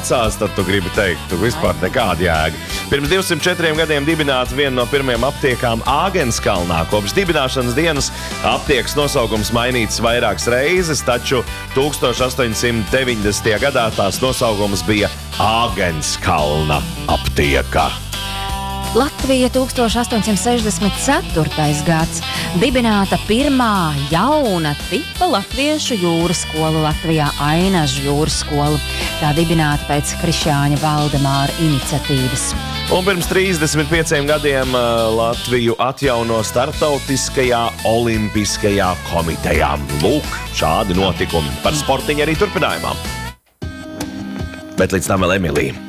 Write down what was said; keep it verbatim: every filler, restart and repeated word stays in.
vecās, tad tu gribi teikt, tu vispār nekāda jēga. Pirms divsimt četriem gadiem dibināta viena no pirmajām aptiekām Āgenskalnā. Kopš dibināšanas dienas aptiekas nosaukums mainīts vairākas reizes, taču tūkstoš astoņsimt deviņdesmitajā gadā tās nosaukums bija Āgenskalna aptieka. Latvija tūkstoš astoņsimt sešdesmit ceturtais gads. Dibināta pirmā jauna tipa latviešu jūras skola Latvijā – Ainažu jūras skola. Tā dibināta pēc Krišjāņa Valdemāra iniciatīvas. Un pirms trīsdesmit pieciem gadiem Latviju atjauno Startautiskajā olimpiskajā komitejā. Lūk, šādi notikumi. Par sportiņu arī turpinājumā. Bet līdz tam vēl Emilija.